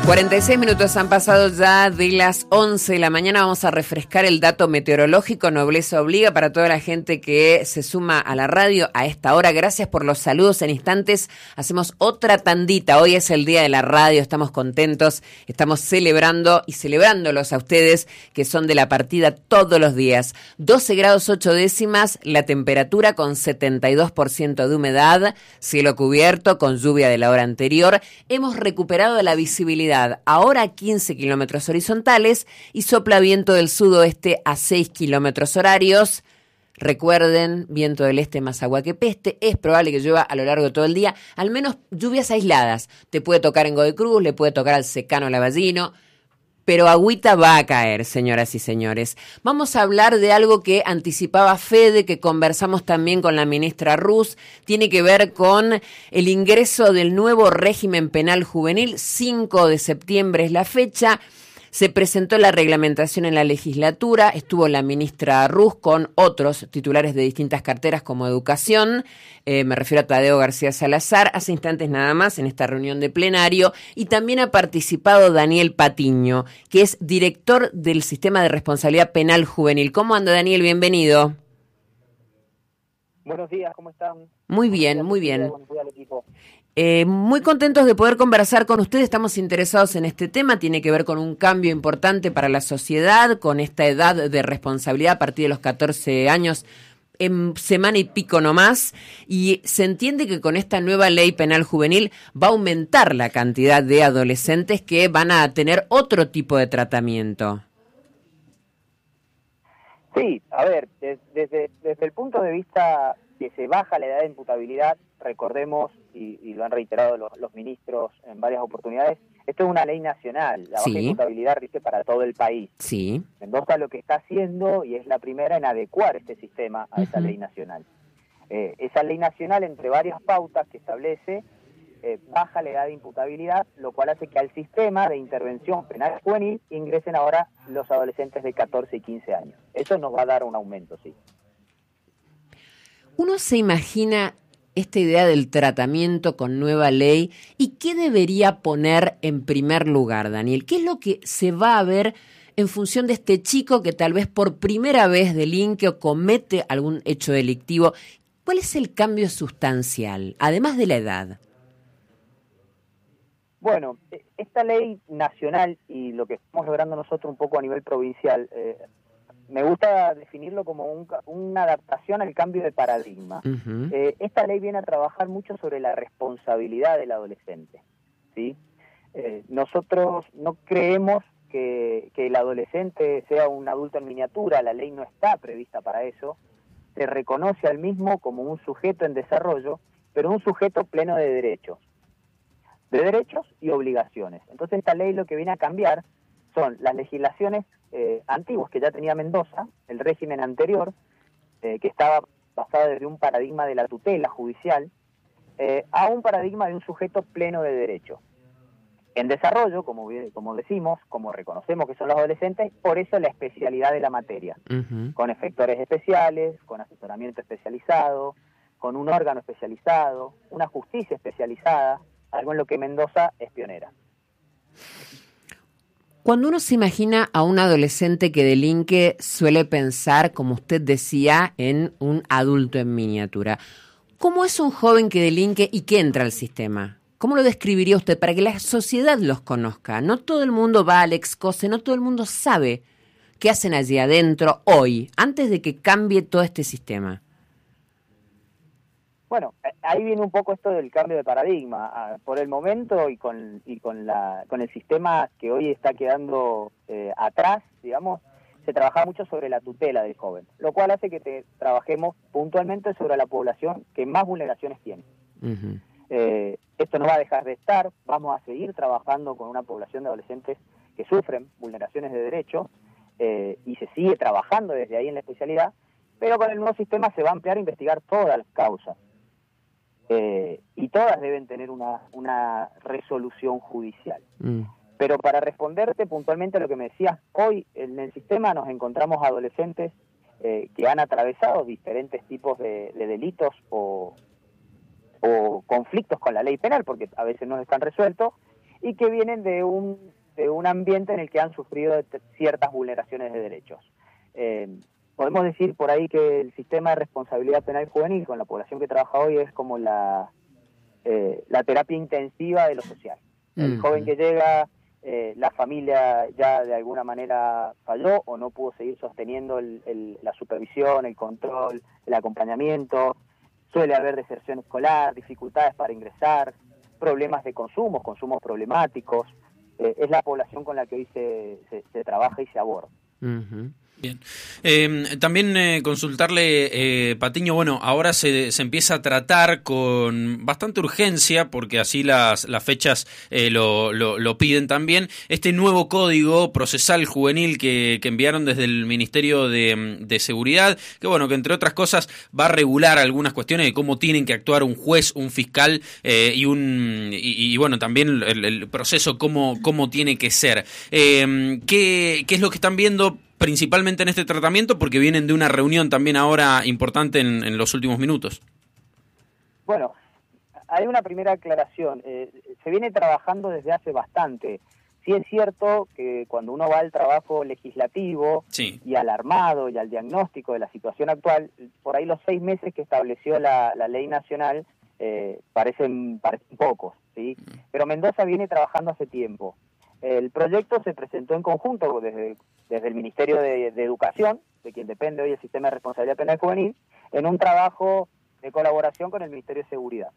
46 minutos han pasado ya de las 11 de la mañana. Vamos a refrescar el dato meteorológico. Nobleza obliga para toda la gente que se suma a la radio a esta hora. Gracias por los saludos. En instantes hacemos otra tandita. Hoy es el día de la radio. Estamos contentos. Estamos celebrando y celebrándolos a ustedes que son de la partida todos los días. 12 grados 8 décimas. La temperatura con 72% de humedad. Cielo cubierto con lluvia de la hora anterior. Hemos recuperado la visibilidad. Ahora 15 kilómetros horizontales y sopla viento del sudoeste a 6 kilómetros horarios. Recuerden, viento del este más agua que peste. Es probable que llueva a lo largo de todo el día, al menos lluvias aisladas. Te puede tocar en Godoy Cruz, le puede tocar al Secano Lavallino, pero agüita va a caer, señoras y señores. Vamos a hablar de algo que anticipaba Fede, que conversamos también con la ministra Rus. Tiene que ver con el ingreso del nuevo régimen penal juvenil. 5 de septiembre es la fecha. Se presentó la reglamentación en la legislatura, estuvo la ministra Rus con otros titulares de distintas carteras como Educación, me refiero a Tadeo García Salazar, hace instantes nada más en esta reunión de plenario, y también ha participado Daniel Patiño, que es director del Sistema de Responsabilidad Penal Juvenil. ¿Cómo anda, Daniel? Bienvenido. Buenos días, ¿cómo están? Muy bien, muy bien. Muy contentos de poder conversar con ustedes, estamos interesados en este tema, tiene que ver con un cambio importante para la sociedad, con esta edad de responsabilidad a partir de los 14 años, en semana y pico nomás, y se entiende que con esta nueva ley penal juvenil va a aumentar la cantidad de adolescentes que van a tener otro tipo de tratamiento. Sí, a ver, desde el punto de vista que se baja la edad de imputabilidad, recordemos, y lo han reiterado los ministros en varias oportunidades, esto es una ley nacional, la baja imputabilidad rige para todo el país. Sí. Mendoza lo que está haciendo, y es la primera en adecuar este sistema a esa ley nacional. Esa ley nacional, entre varias pautas que establece, baja la edad de imputabilidad, lo cual hace que al sistema de intervención penal juvenil ingresen ahora los adolescentes de 14 y 15 años. Eso nos va a dar un aumento, sí. Uno se imagina esta idea del tratamiento con nueva ley y qué debería poner en primer lugar, Daniel. ¿Qué es lo que se va a ver en función de este chico que tal vez por primera vez delinque o comete algún hecho delictivo? ¿Cuál es el cambio sustancial, además de la edad? Bueno, esta ley nacional y lo que estamos logrando nosotros un poco a nivel provincial, me gusta definirlo como una adaptación al cambio de paradigma. Uh-huh. Esta ley viene a trabajar mucho sobre la responsabilidad del adolescente, ¿sí? Nosotros no creemos que el adolescente sea un adulto en miniatura, la ley no está prevista para eso. Se reconoce al mismo como un sujeto en desarrollo, pero un sujeto pleno de derechos y obligaciones. Entonces esta ley lo que viene a cambiar son las legislaciones antiguas que ya tenía Mendoza, el régimen anterior, que estaba basado desde un paradigma de la tutela judicial, a un paradigma de un sujeto pleno de derechos. En desarrollo, como decimos, como reconocemos que son los adolescentes, por eso la especialidad de la materia, uh-huh, con efectores especiales, con asesoramiento especializado, con un órgano especializado, una justicia especializada, algo en lo que Mendoza es pionera. Cuando uno se imagina a un adolescente que delinque, suele pensar, como usted decía, en un adulto en miniatura. ¿Cómo es un joven que delinque y que entra al sistema? ¿Cómo lo describiría usted para que la sociedad los conozca? No todo el mundo va al Excose, no todo el mundo sabe qué hacen allí adentro hoy, antes de que cambie todo este sistema. Bueno, ahí viene un poco esto del cambio de paradigma. Por el momento y con el sistema que hoy está quedando atrás, digamos, se trabaja mucho sobre la tutela del joven, lo cual hace que trabajemos puntualmente sobre la población que más vulneraciones tiene. Uh-huh. Esto no va a dejar de estar, vamos a seguir trabajando con una población de adolescentes que sufren vulneraciones de derechos y se sigue trabajando desde ahí en la especialidad, pero con el nuevo sistema se va a ampliar a investigar todas las causas. Y todas deben tener una resolución judicial. Pero para responderte puntualmente a lo que me decías, hoy en el sistema nos encontramos adolescentes que han atravesado diferentes tipos de delitos o conflictos con la ley penal, porque a veces no están resueltos, y que vienen de un ambiente en el que han sufrido ciertas vulneraciones de derechos. Podemos decir por ahí que el sistema de responsabilidad penal juvenil con la población que trabaja hoy es como la terapia intensiva de lo social. El joven que llega, la familia ya de alguna manera falló o no pudo seguir sosteniendo la supervisión, el control, el acompañamiento. Suele haber deserción escolar, dificultades para ingresar, problemas de consumos problemáticos. Es la población con la que hoy se trabaja y se aborda. Uh-huh. Bien. También consultarle, Patiño, bueno, ahora se empieza a tratar con bastante urgencia, porque así las fechas lo piden también, este nuevo código procesal juvenil que enviaron desde el Ministerio de Seguridad, que bueno, que entre otras cosas va a regular algunas cuestiones de cómo tienen que actuar un juez, un fiscal y bueno, también el proceso cómo tiene que ser. ¿Qué es lo que están viendo principalmente en este tratamiento? Porque vienen de una reunión también ahora importante en los últimos minutos. Bueno, hay una primera aclaración. Se viene trabajando desde hace bastante. Sí es cierto que cuando uno va al trabajo legislativo y al armado y al diagnóstico de la situación actual, por ahí los 6 meses que estableció la ley nacional parecen pocos, ¿sí? Pero Mendoza viene trabajando hace tiempo. El proyecto se presentó en conjunto desde el Ministerio de Educación, de quien depende hoy el Sistema de Responsabilidad Penal Juvenil, en un trabajo de colaboración con el Ministerio de Seguridad.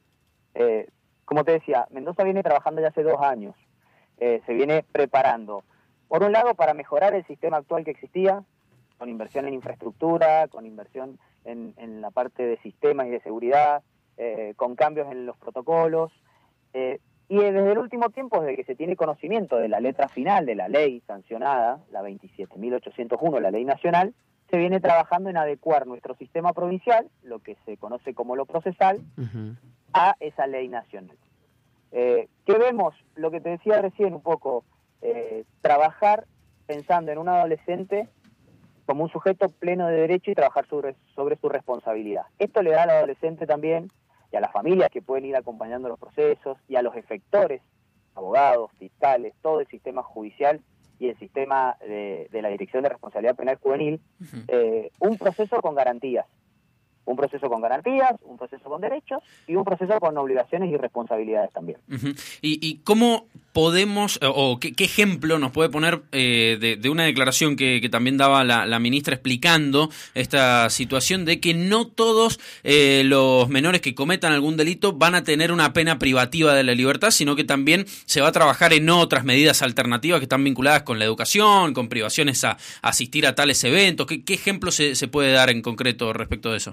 Como te decía, Mendoza viene trabajando ya hace 2 años. Se viene preparando, por un lado, para mejorar el sistema actual que existía, con inversión en infraestructura, con inversión en la parte de sistemas y de seguridad, con cambios en los protocolos, y desde el último tiempo, desde que se tiene conocimiento de la letra final de la ley sancionada, la 27.801, la ley nacional, se viene trabajando en adecuar nuestro sistema provincial, lo que se conoce como lo procesal, a esa ley nacional. ¿Qué vemos? Lo que te decía recién un poco, trabajar pensando en un adolescente como un sujeto pleno de derecho y trabajar sobre su responsabilidad. Esto le da al adolescente también, y a las familias que pueden ir acompañando los procesos, y a los efectores, abogados, fiscales, todo el sistema judicial y el sistema de la Dirección de Responsabilidad Penal Juvenil, un proceso con garantías. Un proceso con garantías, un proceso con derechos y un proceso con obligaciones y responsabilidades también. Uh-huh. ¿Y cómo podemos, o qué ejemplo nos puede poner de una declaración que también daba la ministra explicando esta situación de que no todos los menores que cometan algún delito van a tener una pena privativa de la libertad, sino que también se va a trabajar en otras medidas alternativas que están vinculadas con la educación, con privaciones a asistir a tales eventos? ¿Qué ejemplo se puede dar en concreto respecto de eso?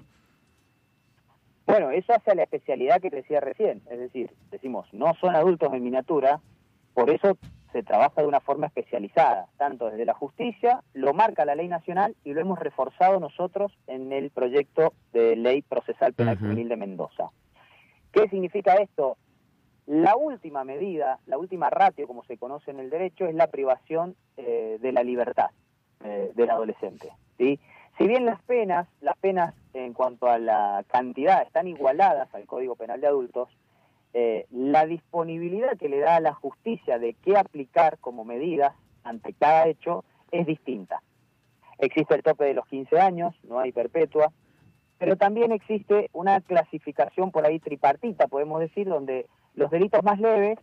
Bueno, eso hace a la especialidad que te decía recién, es decir, decimos, no son adultos en miniatura, por eso se trabaja de una forma especializada, tanto desde la justicia, lo marca la ley nacional y lo hemos reforzado nosotros en el proyecto de ley procesal penal juvenil de Mendoza. ¿Qué significa esto? La última medida, la última ratio, como se conoce en el derecho, es la privación de la libertad del adolescente, ¿sí? Si bien las penas en cuanto a la cantidad están igualadas al Código Penal de Adultos, la disponibilidad que le da a la justicia de qué aplicar como medidas ante cada hecho es distinta. Existe el tope de los 15 años, no hay perpetua, pero también existe una clasificación por ahí tripartita, podemos decir, donde los delitos más leves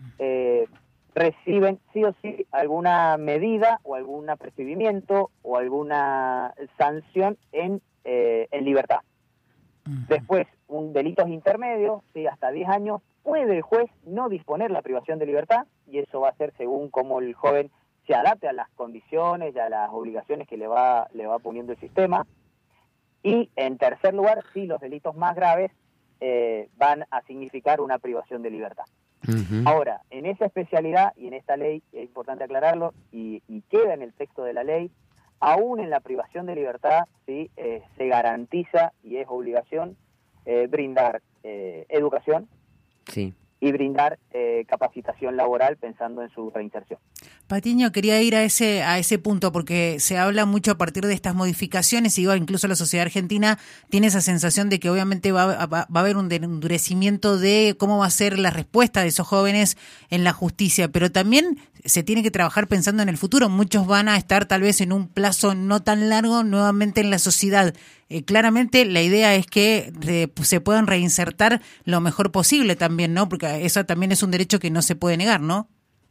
reciben sí o sí alguna medida o algún apercibimiento o alguna sanción en libertad. Después, delitos intermedios, sí, hasta 10 años, puede el juez no disponer la privación de libertad, y eso va a ser según cómo el joven se adapte a las condiciones y a las obligaciones que le va poniendo el sistema. Y en tercer lugar, sí, los delitos más graves van a significar una privación de libertad. Ahora, en esa especialidad y en esta ley, es importante aclararlo, y queda en el texto de la ley, aún en la privación de libertad, ¿sí? Se garantiza y es obligación brindar educación, sí, y brindar capacitación laboral pensando en su reinserción. Patiño, quería ir a ese punto porque se habla mucho a partir de estas modificaciones y incluso la sociedad argentina tiene esa sensación de que obviamente va a haber un endurecimiento de cómo va a ser la respuesta de esos jóvenes en la justicia, pero también se tiene que trabajar pensando en el futuro. Muchos van a estar tal vez en un plazo no tan largo nuevamente en la sociedad. Claramente la idea es que se puedan reinsertar lo mejor posible también, ¿no? Porque eso también es un derecho que no se puede negar, ¿no?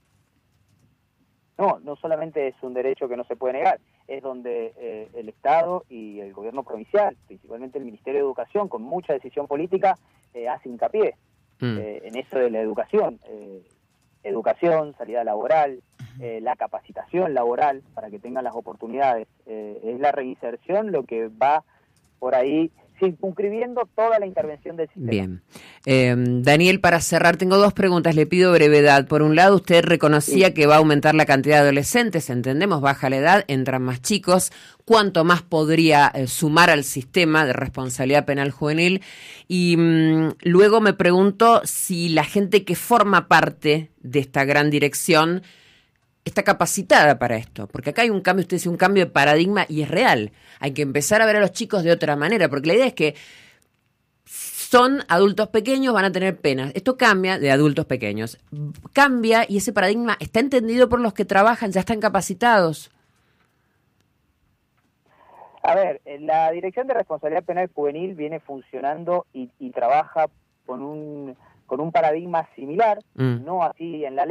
No solamente es un derecho que no se puede negar, es donde el Estado y el gobierno provincial, principalmente el Ministerio de Educación, con mucha decisión política, hace hincapié en eso de la educación. Educación, salida laboral, la capacitación laboral para que tengan las oportunidades. Es la reinserción lo que va por ahí circunscribiendo toda la intervención del sistema. Bien. Daniel, para cerrar, tengo 2 preguntas, le pido brevedad. Por un lado, usted reconocía que va a aumentar la cantidad de adolescentes, entendemos, baja la edad, entran más chicos. ¿Cuánto más podría sumar al sistema de responsabilidad penal juvenil? Y luego me pregunto si la gente que forma parte de esta gran dirección está capacitada para esto, porque acá hay un cambio, usted dice un cambio de paradigma y es real. Hay que empezar a ver a los chicos de otra manera, porque la idea es que son adultos pequeños, van a tener penas. Esto cambia de adultos pequeños. Cambia y ese paradigma está entendido por los que trabajan, ya están capacitados. A ver, la Dirección de Responsabilidad Penal Juvenil viene funcionando y trabaja con un paradigma similar, no así en la ley.